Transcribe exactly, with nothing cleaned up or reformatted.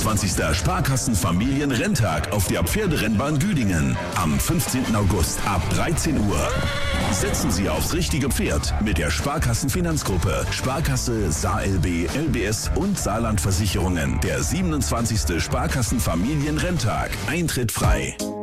siebenundzwanzigsten Sparkassen-Familien-Renntag auf der Pferderennbahn Güdingen am fünfzehnten August ab dreizehn Uhr. Setzen Sie aufs richtige Pferd mit der Sparkassen-Finanzgruppe, Sparkasse, SaLB, L B S und Saarland Versicherungen. Der siebenundzwanzigste Sparkassen-Familien-Renntag. Eintritt frei.